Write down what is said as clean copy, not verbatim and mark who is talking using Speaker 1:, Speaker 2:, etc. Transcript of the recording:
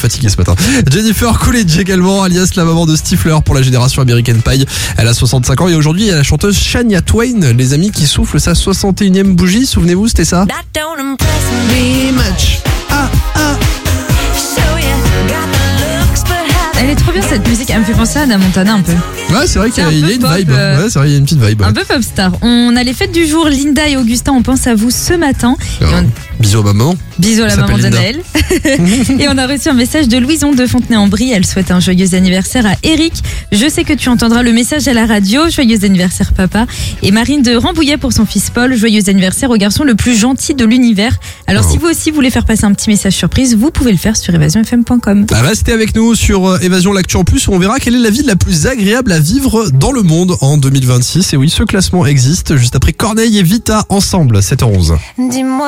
Speaker 1: fatigué ce matin. Jennifer Coolidge également, alias la maman de Stifler pour la génération American Pie. Elle a 65 ans et aujourd'hui il y a la chanteuse Shania Twain, les amis, qui souffle sa 61e bougie. Souvenez-vous, c'était ça. Match.
Speaker 2: Elle est trop bien cette musique, elle me fait penser à Hannah Montana un peu.
Speaker 1: Ouais, c'est vrai qu'il y a une vibe. Ouais, c'est vrai, il y a une petite vibe.
Speaker 2: Un peu pop star. On a les fêtes du jour, Linda et Augustin, on pense à vous ce matin.
Speaker 1: Bisous à maman.
Speaker 2: Bisous à la maman de Naël. Et on a reçu un message de Louison de Fontenay-en-Brie. Elle souhaite un joyeux anniversaire à Eric. Je sais que tu entendras le message à la radio. Joyeux anniversaire papa. Et Marine de Rambouillet pour son fils Paul. Joyeux anniversaire au garçon le plus gentil de l'univers. Alors si vous aussi voulez faire passer un petit message surprise, vous pouvez le faire sur evasionfm.com.
Speaker 1: Restez avec nous sur Évasion L'Actu en plus où on verra quelle est la ville la plus agréable à vivre dans le monde en 2026. Et oui, ce classement existe juste après Corneille et Vita ensemble, 7h11.
Speaker 3: Dis-moi.